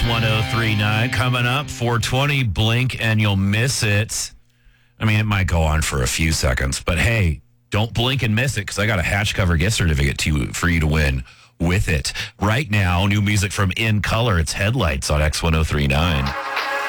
X1039 coming up, 420, blink and you'll miss it. I mean, it might go on for a few seconds, but hey, don't blink and miss it because I got a hatch cover gift certificate for you to win with it. Right now, new music from In Color. It's Headlights on X1039.